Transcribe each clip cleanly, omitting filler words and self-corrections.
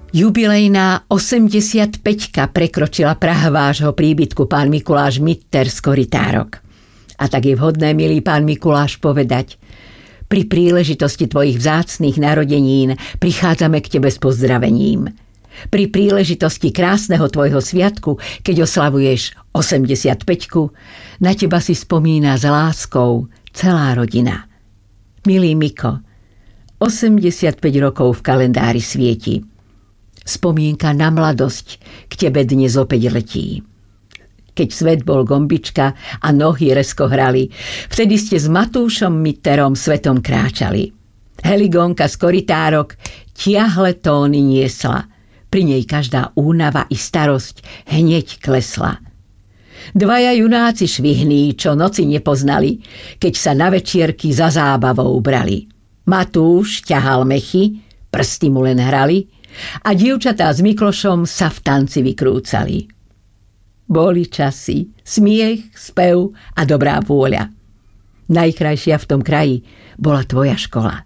Jubilejná 85-ka prekročila prah vášho príbytku, pán Mikuláš Mitter z Korytárok. A tak je vhodné, milý pán Mikuláš, povedať: pri príležitosti tvojich vzácnych narodenín prichádzame k tebe s pozdravením. Pri príležitosti krásneho tvojho sviatku, keď oslavuješ 85-ku, na teba si spomína s láskou celá rodina. Milý Miko, 85 rokov v kalendári svieti. Spomienka na mladosť k tebe dnes opäť letí. Keď svet bol gombička a nohy resko hrali, vtedy ste s Matúšom Mitterom svetom kráčali. Heligonka z Korytárok tiahle tóny niesla. Pri nej každá únava i starosť hneď klesla. Dvaja junáci švihní, čo noci nepoznali, keď sa na večierky za zábavou brali. Matúš ťahal mechy, prsty mu len hrali, a dievčatá s Miklošom sa v tanci vykrúcali. Boli časy, smiech, spev a dobrá vôľa. Najkrajšia v tom kraji bola tvoja škola.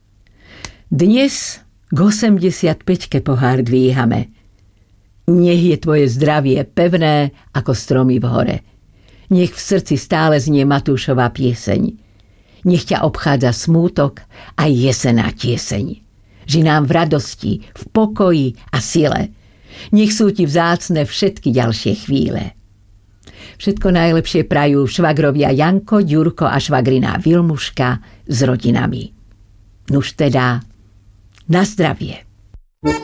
Dnes k 85-ke pohár dvíhame. Nech je tvoje zdravie pevné ako stromy v hore. Nech v srdci stále znie Matúšova pieseň. Nech ťa obchádza smútok a jesená tieseň. Ži nám v radosti, v pokoji a sile. Nech sú ti vzácne všetky ďalšie chvíle. Všetko najlepšie prajú švagrovia Janko, Ďurko a švagrina Vilmuška s rodinami. Nuž teda, na zdravie.